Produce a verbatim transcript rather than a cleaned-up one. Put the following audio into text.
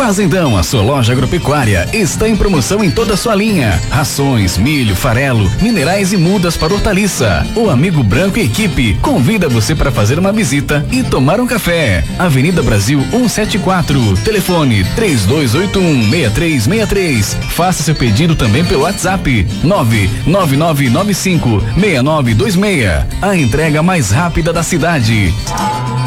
Fazendão, a sua loja agropecuária, está em promoção em toda a sua linha. Rações, milho, farelo, minerais e mudas para hortaliça. O Amigo Branco e equipe convida você para fazer uma visita e tomar um café. Avenida Brasil cento e setenta e quatro. Telefone três dois oito um, seis três seis três. Faça seu pedido também pelo WhatsApp nove nove nove nove cinco seis nove dois seis. A entrega mais rápida da cidade.